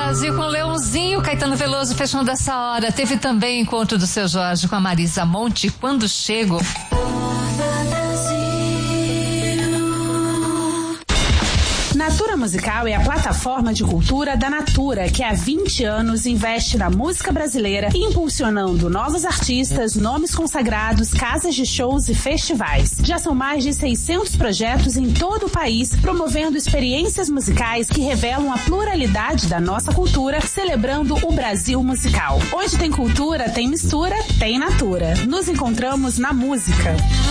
Brasil com Leãozinho, Caetano Veloso fechando essa hora. Teve também encontro do Seu Jorge com a Marisa Monte, Quando Chego. Natura Musical é a plataforma de cultura da Natura, que há 20 anos investe na música brasileira, impulsionando novos artistas, nomes consagrados, casas de shows e festivais. Já são mais de 600 projetos em todo o país, promovendo experiências musicais que revelam a pluralidade da nossa cultura, celebrando o Brasil musical. Onde tem cultura, tem mistura, tem Natura. Nos encontramos na música.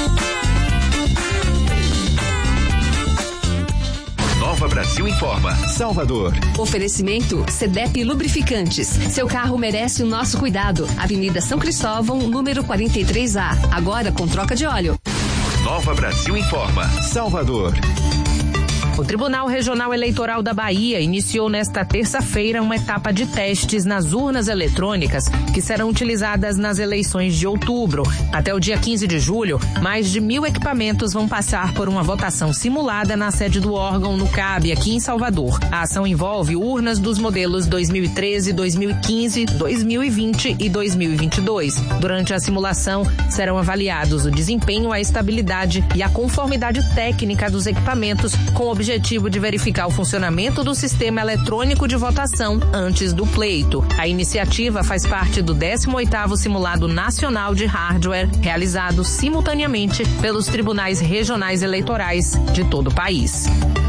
Nova Brasil Informa, Salvador. Oferecimento CDEP Lubrificantes. Seu carro merece o nosso cuidado. Avenida São Cristóvão, número 43A. Agora com troca de óleo. Nova Brasil Informa, Salvador. O Tribunal Regional Eleitoral da Bahia iniciou nesta terça-feira uma etapa de testes nas urnas eletrônicas que serão utilizadas nas eleições de outubro. Até o dia 15 de julho, mais de 1.000 equipamentos vão passar por uma votação simulada na sede do órgão no CAB, aqui em Salvador. A ação envolve urnas dos modelos 2013, 2015, 2020 e 2022. Durante a simulação, serão avaliados o desempenho, a estabilidade e a conformidade técnica dos equipamentos com o objetivo de verificar o funcionamento do sistema eletrônico de votação antes do pleito. A iniciativa faz parte do 18º Simulado Nacional de Hardware, realizado simultaneamente pelos tribunais regionais eleitorais de todo o país.